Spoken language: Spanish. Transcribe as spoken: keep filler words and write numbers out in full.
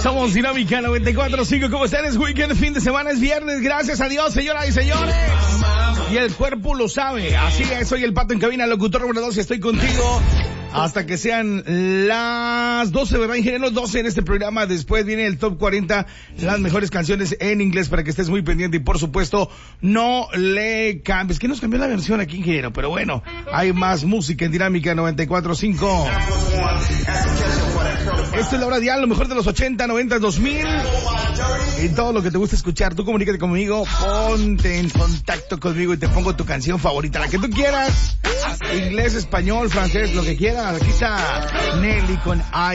Somos Dinámica noventa y cuatro punto cinco. ¿Cómo están? Es weekend, fin de semana, es viernes. Gracias a Dios, señoras y señores. Y el cuerpo lo sabe. Así es, soy el Pato en cabina, locutor número dos, y estoy contigo hasta que sean las doce, ¿verdad, ingeniero? doce en este programa. Después viene el Top cuarenta, las mejores canciones en inglés para que estés muy pendiente. Y por supuesto, no le cambies. Que nos cambió la versión aquí, ingeniero. Pero bueno, hay más música en Dinámica noventa y cuatro punto cinco. Esta es la hora dial, lo mejor de los ochenta, noventa, dos mil. Y todo lo que te gusta escuchar. Tú comunícate conmigo, ponte en contacto conmigo y te pongo tu canción favorita, la que tú quieras. Inglés, español, francés, lo que quieras. Aquí está Nelly con I.